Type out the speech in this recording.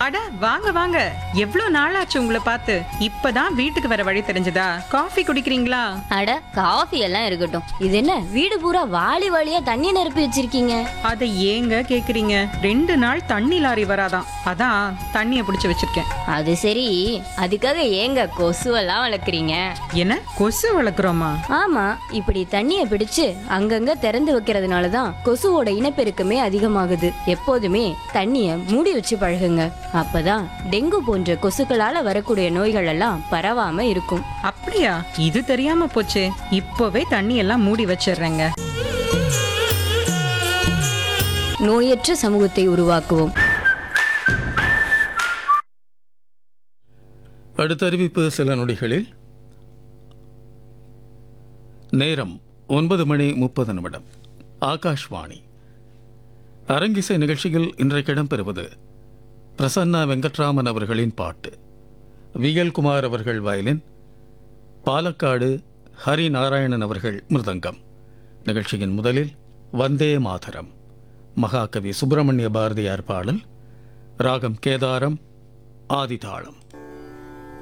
அட வாங்க வாங்க, எவ்வளவு நாளாச்சு உங்களை பார்த்து. இப்பதான் வீட்டுக்கு வர வழி தெரிஞ்சதா? காஃபி குடிக்கிறீங்களா? அட காஃபி எல்லாம் இருக்கட்டும், இது என்ன வீடு பூரா வாளி வாளியா தண்ணி நிரப்பி வச்சிருக்கீங்க? அதை ஏங்க கேக்குறீங்க? 2 நாள் தண்ணி லாரி வராதாம், அதான் தண்ணிய பிடிச்சு வச்சிருக்கேன். அது சரி, அதுக்காக ஏங்க கொசுவெல்லாம் வளர்க்குறீங்க? என்ன கொசு வளர்க்குறோமா? ஆமா, இப்படி தண்ணிய பிடிச்சு அங்கங்க திறந்து வைக்கிறதுனாலதான் கொசுவோட இனப்பெருக்கமே அதிகமாகுது. எப்போதுமே தண்ணிய மூடி வச்சு பழகுங்க. அப்பதான் டெங்கு போன்ற கொசுக்களால வரக்கூடிய நோய்கள் எல்லாம் பரவாம இருக்கும். அப்படியா? இது தெரியாம போச்சே. இப்பவே தண்ணி எல்லாம் மூடி வச்சிடுறேங்க. நோயற்ற சமூகத்தை உருவாக்குவோம். அடுத்த அறிவிப்பு சில நொடிகளில். நேரம் 9:30. ஆகாஷ்வாணி. அரங்கிசை நிகழ்ச்சியில் இன்றைக்கு இடம்பெறுவது பிரசன்னா வெங்கட்ராமன் அவர்களின் பாட்டு, விஎல் குமார் அவர்கள் வயலின், பாலக்காடு ஹரி நாராயணன் அவர்கள் மிருதங்கம். நிகழ்ச்சியின் முதலில் வந்தே மாதரம், மகாகவி சுப்பிரமணிய பாரதியார் பாடல், ராகம் கேதாரம், ஆதிதாளம்.